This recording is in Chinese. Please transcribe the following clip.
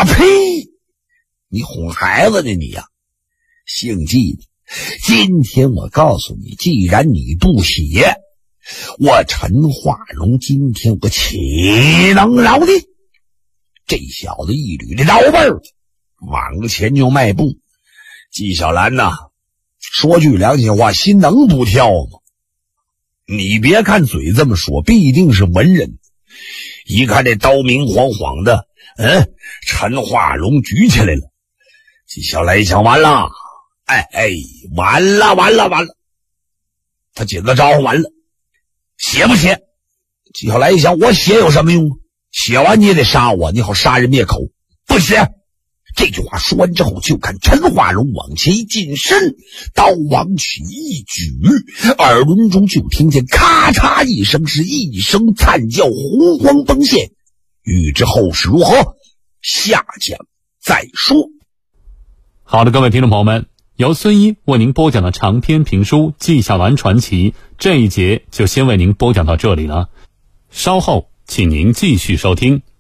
呸！你哄孩子呢你呀！姓纪的，今天我告诉你，既然你不写，我陈化荣今天我岂能饶你？这小子一捋这刀背儿，往前就迈步。纪晓岚呐，说句良心话，心能不跳吗？你别看嘴这么说，必定是文人。一看这刀明晃晃的，陈化荣举起来了。纪晓岚一想，完了，完了，他紧个招呼完了，写不写？纪晓岚一想，我写有什么用？写完你也得杀我，你好杀人灭口，不写。这句话说完之后，就看陈化荣往前一近身，刀往起一举，耳轮中就听见咔嚓一声，是一声惨叫，红光崩现。欲知后事如何，下讲再说。 好的，各位听众朋友们，由孙一为您播讲的长篇评书《纪晓岚传奇》这一节就先为您播讲到这里了，稍后请您继续收听。